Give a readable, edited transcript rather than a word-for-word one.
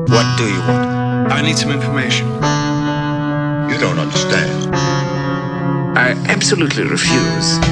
What do you want? I need some information. You don't understand. I absolutely refuse.